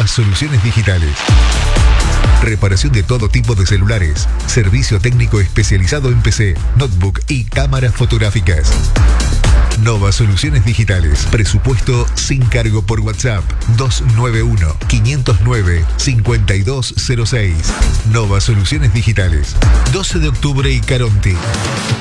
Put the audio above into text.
Soluciones Digitales. Reparación de todo tipo de celulares. Servicio técnico especializado en PC, notebook y cámaras fotográficas. Nova Soluciones Digitales. Presupuesto sin cargo por WhatsApp. 291-509-5206. Nova Soluciones Digitales. 12 de octubre y Caronte.